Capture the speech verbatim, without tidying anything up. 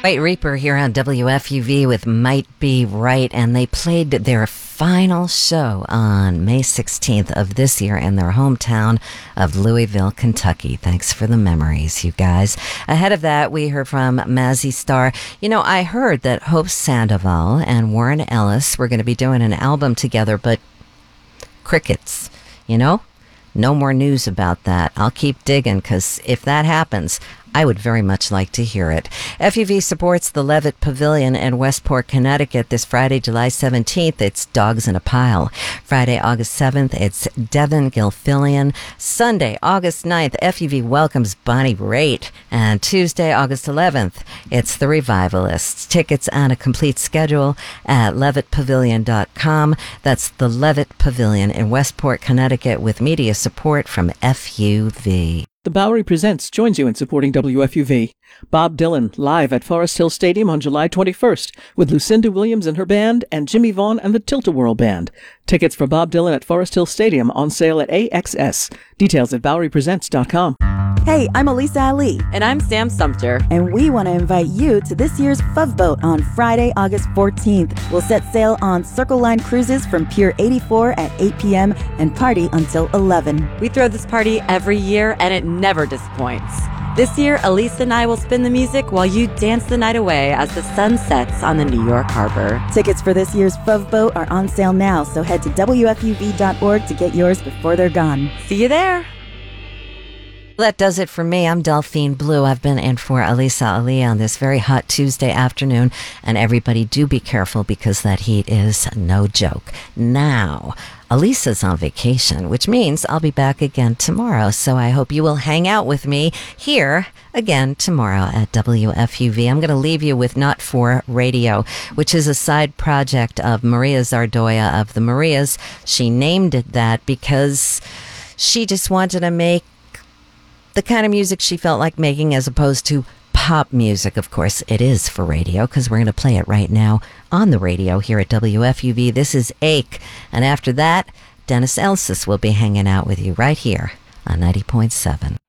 White Reaper here on W F U V with Might Be Right, and they played their final show on May sixteenth of this year in their hometown of Louisville, Kentucky. Thanks for the memories, you guys. Ahead of that, we heard from Mazzy Star. You know, I heard that Hope Sandoval and Warren Ellis were going to be doing an album together, but crickets, you know? No more news about that. I'll keep digging, because if that happens, I would very much like to hear it. F U V supports the Levitt Pavilion in Westport, Connecticut this Friday, July seventeenth. It's Dogs in a Pile. Friday, August seventh, it's Devin Gilfillian. Sunday, August ninth, F U V welcomes Bonnie Raitt. And Tuesday, August eleventh, it's The Revivalists. Tickets and a complete schedule at levitt pavilion dot com. That's the Levitt Pavilion in Westport, Connecticut, with media support from F U V. The Bowery Presents joins you in supporting W F U V. Bob Dylan live at Forest Hill Stadium on July twenty-first with Lucinda Williams and her band and Jimmy Vaughn and the Tilt-A-Whirl Band. Tickets for Bob Dylan at Forest Hill Stadium on sale at A X S. Details at bowery presents dot com. Hey, I'm Elisa Ali. And I'm Sam Sumter. And we want to invite you to this year's F U V Boat on Friday, August fourteenth. We'll set sail on Circle Line Cruises from Pier eighty-four at eight p.m. and party until eleven. We throw this party every year, and it never disappoints. This year, Elisa and I will spin the music while you dance the night away as the sun sets on the New York Harbor. Tickets for this year's F U V Boat are on sale now, so head to W F U V dot org to get yours before they're gone. See you there. That does it for me. I'm Delphine Blue. I've been in for Elisa Ali on this very hot Tuesday afternoon. And everybody do be careful, because that heat is no joke. Now, Elisa's on vacation, which means I'll be back again tomorrow. So I hope you will hang out with me here again tomorrow at W F U V. I'm going to leave you with Not For Radio, which is a side project of Maria Zardoya of the Marias. She named it that because she just wanted to make the kind of music she felt like making, as opposed to pop music. Of course, it is for radio, because we're going to play it right now on the radio here at W F U V. This is Ache. And after that, Dennis Elsas will be hanging out with you right here on ninety point seven.